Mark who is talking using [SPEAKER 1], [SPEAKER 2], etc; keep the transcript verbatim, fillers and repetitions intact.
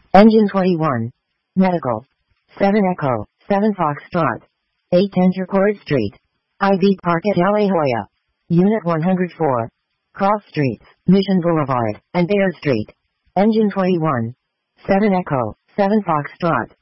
[SPEAKER 1] Engine twenty-one. Medical. seven Echo, seven Foxtrot. eight ten Turquoise Street. I V Park at La Jolla. Unit one hundred four. Cross Streets, Mission Boulevard, and Bear Street. Engine twenty-one. seven Echo, seven Foxtrot.